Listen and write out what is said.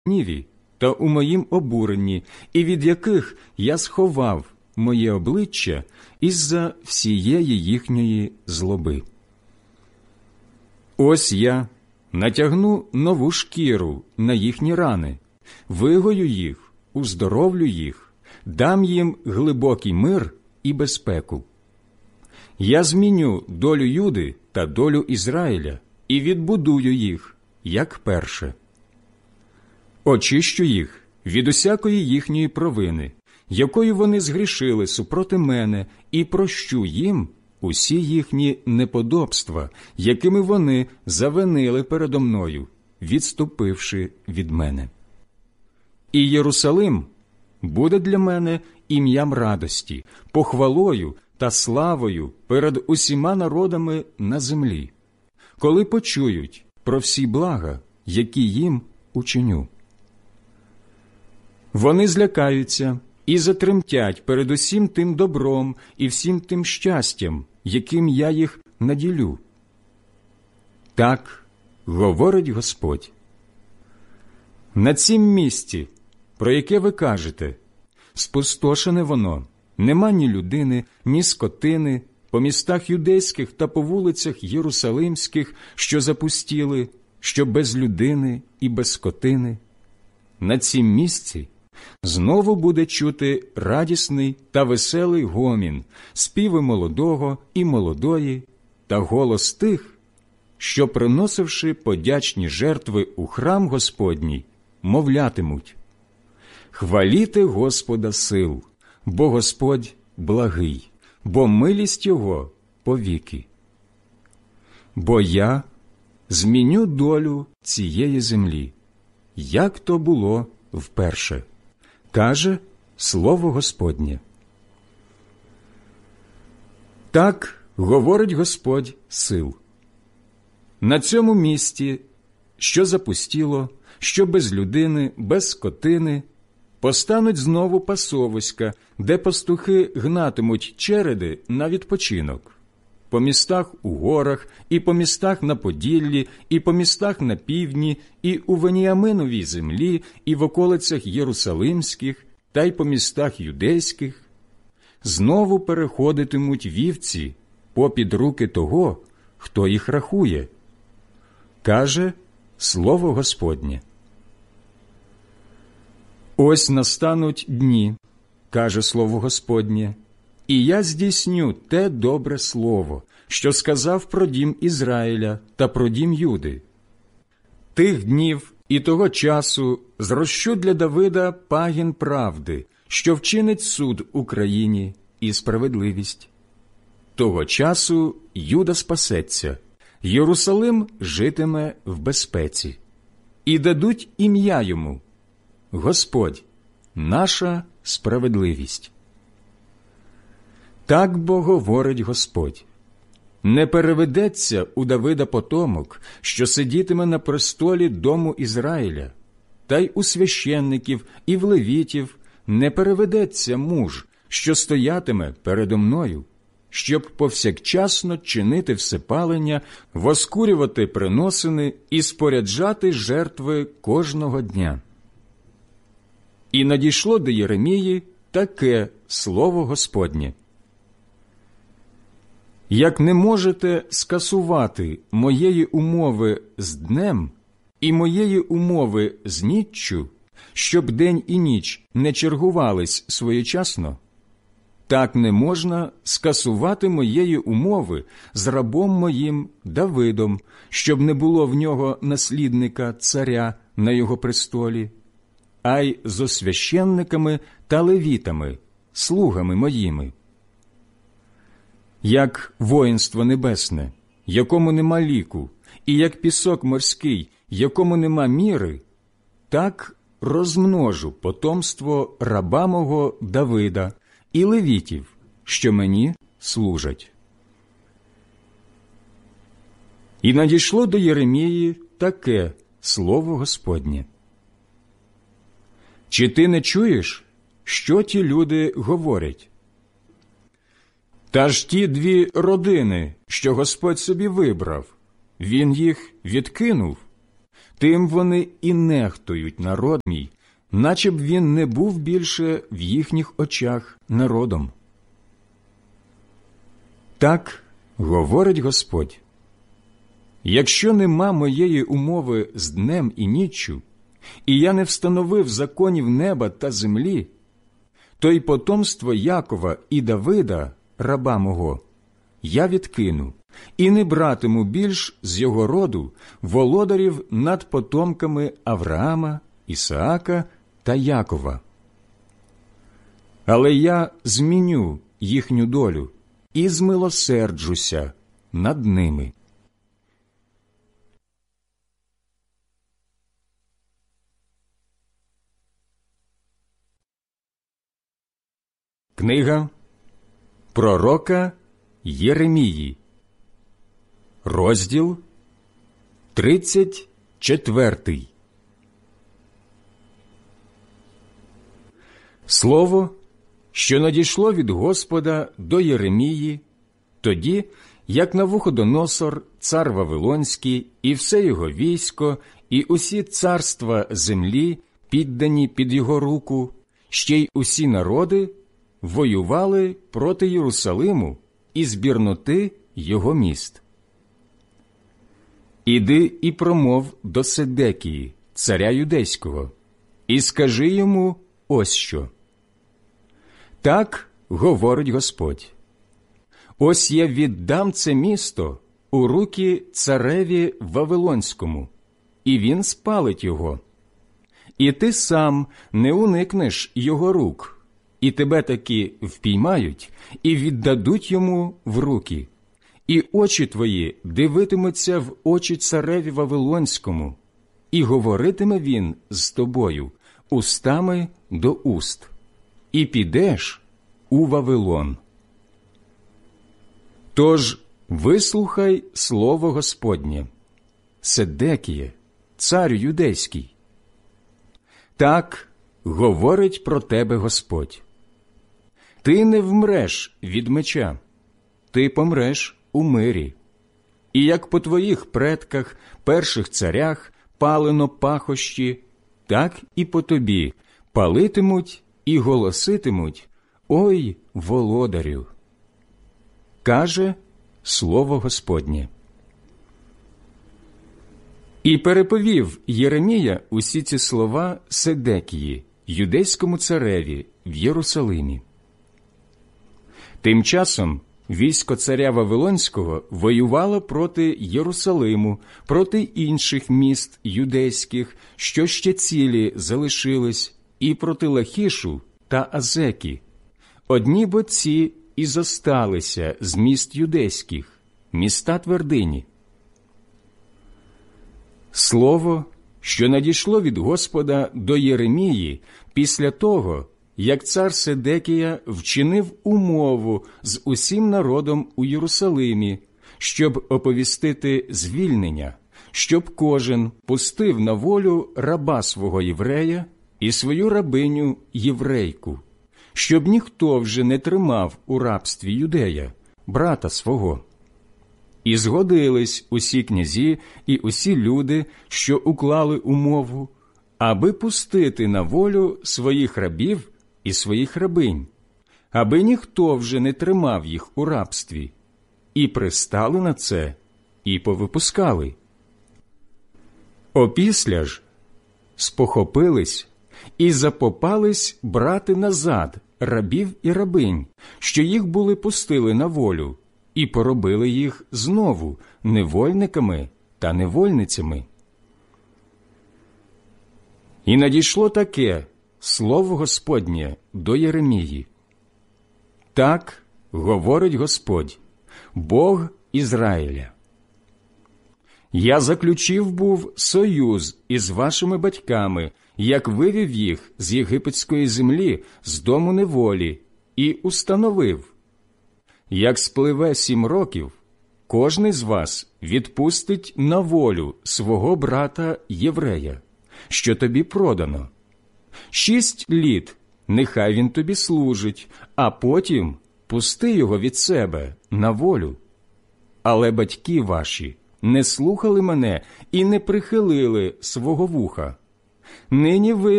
гніві та у моїм обуренні, і від яких я сховав моє обличчя із-за всієї їхньої злоби. Ось я натягну нову шкіру на їхні рани, вигою їх, уздоровлю їх, дам їм глибокий мир і безпеку. Я зміню долю Юди та долю Ізраїля і відбудую їх, як перше. Очищу їх від усякої їхньої провини, якою вони згрішили супроти мене, і прощу їм усі їхні неподобства, якими вони завинили передо мною, відступивши від мене. І Єрусалим буде для мене ім'ям радості, похвалою та славою перед усіма народами на землі, коли почують про всі блага, які їм учиню. Вони злякаються і затремтять перед усім тим добром і всім тим щастям, яким я їх наділю. Так говорить Господь. На цім місці, про яке ви кажете, спустошене воно, нема ні людини, ні скотини, по містах юдейських та по вулицях єрусалимських, що запустіли, що без людини і без скотини. На цім місці знову буде чути радісний та веселий гомін, співи молодого і молодої та голос тих, що, приносивши подячні жертви у храм Господній, мовлятимуть: «Хваліте Господа сил, бо Господь благий, бо милість Його повіки. Бо я зміню долю цієї землі, як то було вперше, каже Слово Господнє». Так говорить Господь сил. На цьому місці, що запустіло, що без людини, без скотини, постануть знову пасовиська, де пастухи гнатимуть череди на відпочинок. По містах у горах, і по містах на Поділлі, і по містах на півдні, і у Веніаминовій землі, і в околицях Єрусалимських, та й по містах юдейських. Знову переходитимуть вівці попід руки того, хто їх рахує, каже Слово Господнє. Ось настануть дні, каже Слово Господнє, і я здійсню те добре слово, що сказав про дім Ізраїля та про дім Юди. Тих днів і того часу зрощу для Давида пагін правди, що вчинить суд Україні і справедливість. Того часу Юда спасеться, Єрусалим житиме в безпеці. І дадуть ім'я йому: Господь, наша справедливість. Так бо говорить Господь: не переведеться у Давида потомок, що сидітиме на престолі дому Ізраїля, та й у священників і в левітів не переведеться муж, що стоятиме передо мною, щоб повсякчасно чинити всепалення, воскурювати приносини і споряджати жертви кожного дня. І надійшло до Єремії таке слово Господнє: як не можете скасувати моєї умови з днем і моєї умови з ніччю, щоб день і ніч не чергувались своєчасно, так не можна скасувати моєї умови з рабом моїм Давидом, щоб не було в нього наслідника царя на його престолі, а й зо священниками та левітами, слугами моїми. Як воїнство небесне, якому нема ліку, і як пісок морський, якому нема міри, так розмножу потомство раба мого Давида і левітів, що мені служать. І надійшло до Єремії таке слово Господнє: чи ти не чуєш, що ті люди говорять? Та ж ті дві родини, що Господь собі вибрав, Він їх відкинув. тим вони і нехтують народ мій, наче б він не був більше в їхніх очах народом. Так говорить Господь: якщо нема моєї умови з днем і ніччю, і я не встановив законів неба та землі, то й потомство Якова і Давида, раба мого, я відкину, і не братиму більш з його роду володарів над потомками Авраама, Ісаака та Якова. Але я зміню їхню долю і змилосерджуся над ними. Книга пророка Єремії, розділ 34. Слово, що надійшло від Господа до Єремії, тоді, як Навуходоносор, цар Вавилонський, і все його військо, і усі царства землі, піддані під його руку, ще й усі народи, воювали проти Єрусалиму і збірноти його міст. «Іди і промов до Седекії, царя юдейського, і скажи йому ось що. Так говорить Господь: ось я віддам це місто у руки цареві Вавилонському, і він спалить його. І ти сам не уникнеш його рук, і тебе таки впіймають і віддадуть йому в руки, і очі твої дивитимуться в очі цареві Вавилонському, і говоритиме він з тобою устами до уст, і підеш у Вавилон. Тож вислухай слово Господнє, Седекіє, царю юдейський. Так говорить про тебе Господь: ти не вмреш від меча, ти помреш у мирі. І як по твоїх предках, перших царях, палено пахощі, так і по тобі палитимуть і голоситимуть: ой, володарю! Каже слово Господнє. І переповів Єремія усі ці слова Седекії, юдейському цареві, в Єрусалимі. Тим часом військо царя Вавилонського воювало проти Єрусалиму, проти інших міст юдейських, що ще цілі залишились, і проти Лахішу та Азеки. Одні бо ці і зосталися з міст юдейських, міста твердині. Слово, що надійшло від Господа до Єремії після того, як цар Седекія вчинив умову з усім народом у Єрусалимі, щоб оповістити звільнення, щоб кожен пустив на волю раба свого єврея і свою рабиню єврейку, щоб ніхто вже не тримав у рабстві юдея, брата свого. І згодились усі князі і усі люди, що уклали умову, аби пустити на волю своїх рабів і своїх рабинь, аби ніхто вже не тримав їх у рабстві, і пристали на це, і повипускали. Опісля ж спохопились і запопались брати назад рабів і рабинь, що їх були пустили на волю, і поробили їх знову невольниками та невольницями. І надійшло таке слово Господнє до Єремії. Так говорить Господь, Бог Ізраїля. Я заключив був союз із вашими батьками, як вивів їх з єгипетської землі, з дому неволі, і установив: як спливе 7 років, кожний з вас відпустить на волю свого брата єврея, що тобі продано. 6 літ нехай він тобі служить, а потім пусти його від себе на волю. Але батьки ваші не слухали мене і не прихилили свого вуха. Нині ви